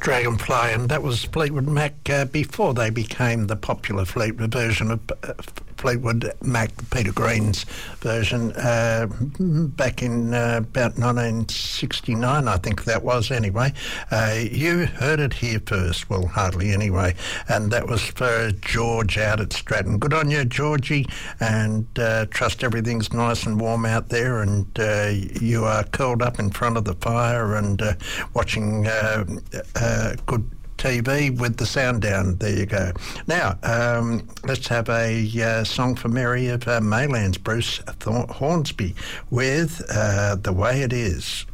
Dragonfly, and that was Fleetwood Mac before they became the popular Fleetwood version of Fleetwood Mac, Peter Green's version, back in about 1969, I think that was anyway. You heard it here first, well, hardly anyway, and that was for George out at Stratton. Good on you, Georgie, and trust everything's nice and warm out there, and you are curled up in front of the fire and watching good TV with the sound down. There you go. Now, let's have a song for Mary of Maylands, Bruce Hornsby, with The Way It Is.